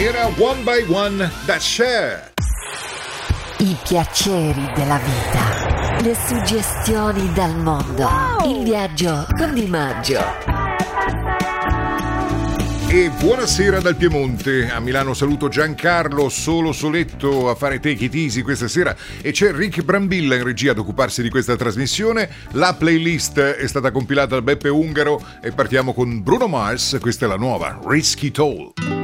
Era One by One da Cher. I piaceri della vita, le suggestioni dal mondo, il viaggio con Di Maggio. E buonasera dal Piemonte. A Milano saluto Giancarlo Solo Soletto a fare Take It Easy questa sera e c'è Rick Brambilla in regia ad occuparsi di questa trasmissione. La playlist è stata compilata da Beppe Ungaro e partiamo con Bruno Mars. Questa è la nuova Risky Toll.